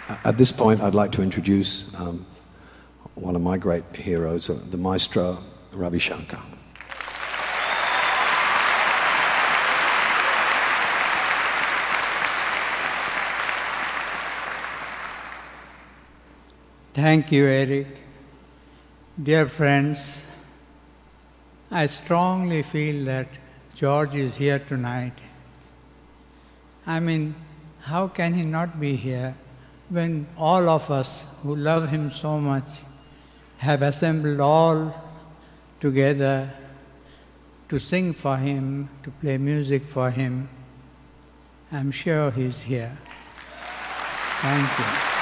At this point, I'd like to introduce one of my great heroes, the maestro Ravi Shankar. Thank you, Eric. Dear friends, I strongly feel that George is here tonight. I mean, how can he not be here when all of us who love him so much have assembled all together to sing for him, to play music for him? I'm sure he's here. Thank you.